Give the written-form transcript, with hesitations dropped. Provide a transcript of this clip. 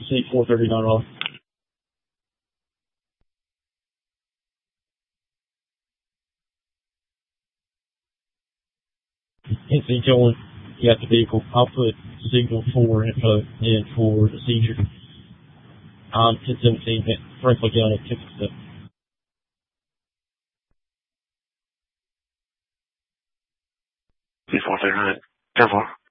seat 439 off. Instant killing, you got the vehicle. I'll put signal 4 info in for the seizure. 1017 Franklin County, Texas. 439, 10-4.